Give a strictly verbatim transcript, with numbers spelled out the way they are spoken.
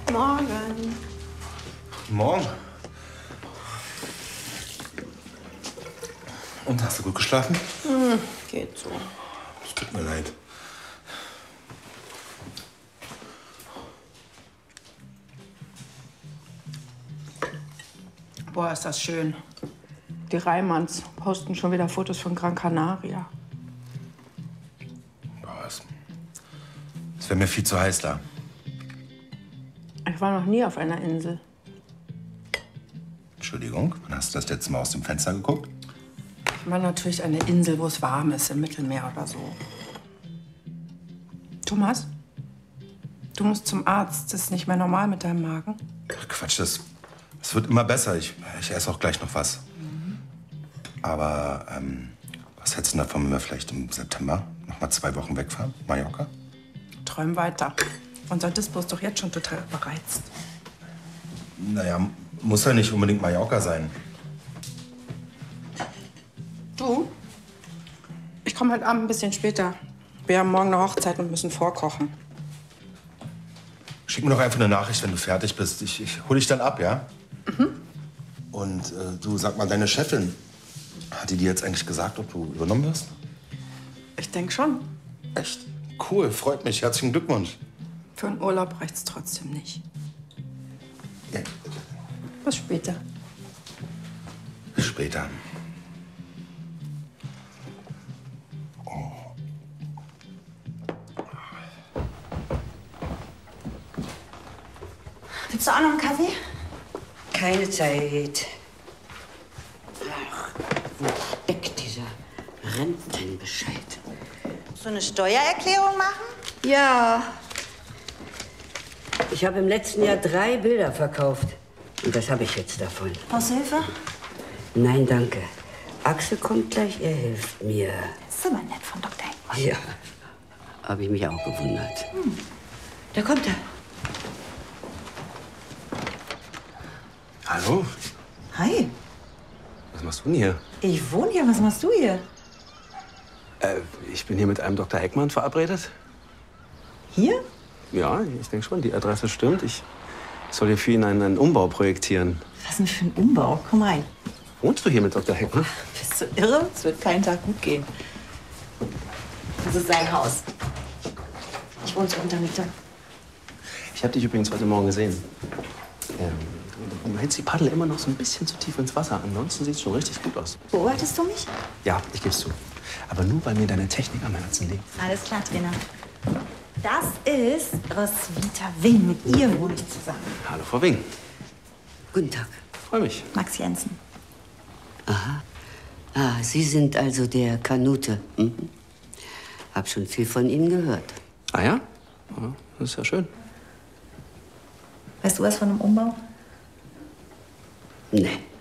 Morgen. Morgen. Und, hast du gut geschlafen? Hm, geht so. Es tut mir leid. Boah, ist das schön. Die Reimanns posten schon wieder Fotos von Gran Canaria. Boah, es, es wäre mir viel zu heiß da. Ich war noch nie auf einer Insel. Entschuldigung, wann hast du das letzte Mal aus dem Fenster geguckt? Ich war natürlich eine Insel, wo es warm ist, im Mittelmeer oder so. Thomas, du musst zum Arzt. Das ist nicht mehr normal mit deinem Magen. Ach, Quatsch, das, das wird immer besser. Ich, ich esse auch gleich noch was. Mhm. Aber ähm, was hältst du davon, wenn wir vielleicht im September noch mal zwei Wochen wegfahren? Mallorca? Träum weiter. Unser Dispo ist doch jetzt schon total überreizt. Naja, muss ja nicht unbedingt Mallorca sein. Du? Ich komme heute Abend ein bisschen später. Wir haben morgen eine Hochzeit und müssen vorkochen. Schick mir doch einfach eine Nachricht, wenn du fertig bist. Ich, ich hol dich dann ab, ja? Mhm. Und äh, du, sag mal, deine Chefin, hat die dir jetzt eigentlich gesagt, ob du übernommen wirst? Ich denke schon. Echt? Cool, freut mich. Herzlichen Glückwunsch. Für einen Urlaub reicht's trotzdem nicht. Ja. Bis später. Bis später. Willst du auch noch einen Kaffee? Keine Zeit. Ach, wo steckt dieser Rentenbescheid? So eine Steuererklärung machen? Ja. Ich habe im letzten Jahr drei Bilder verkauft. Und das habe ich jetzt davon. Aushilfe? Nein, danke. Axel kommt gleich, er hilft mir. Das ist aber nett von Doktor Heckmann. Ja, habe ich mich auch gewundert. Hm. Da kommt er. Hallo? Hi. Was machst du denn hier? Ich wohne hier. Was machst du hier? Äh, ich bin hier mit einem Doktor Heckmann verabredet. Hier? Ja, ich denke schon, die Adresse stimmt. Ich soll hier für ihn einen, einen Umbau projektieren. Was denn für ein Umbau? Komm rein. Wohnst du hier mit Doktor Heckmann? Bist du irre? Es wird keinen Tag gut gehen. Das ist sein Haus. Ich wohne zur Untermiete. Ich habe dich übrigens heute Morgen gesehen. Ähm, du, du hältst die Paddel immer noch so ein bisschen zu tief ins Wasser. Ansonsten sieht es schon richtig gut aus. Beobachtest du mich? Ja, ich geb's zu. Aber nur, weil mir deine Technik am Herzen liegt. Alles klar, Trainer. Das ist Roswitha Wing. Mit ihr wohne ich zusammen. Hallo, Frau Wing. Guten Tag. Freue mich. Max Jensen. Aha. Ah, Sie sind also der Kanute. Mhm. Hab schon viel von Ihnen gehört. Ah ja? Ja, das ist ja schön. Weißt du was von einem Umbau? Nee.